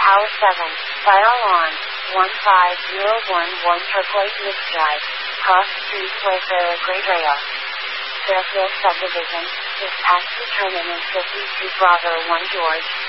Tower 7, Fire Alarm, 15011 Turquoise Mix Drive, Cross Street, Wayfarer, Great Rail. Fairfield Subdivision, dispatch determinant 52 Bravo 1 George.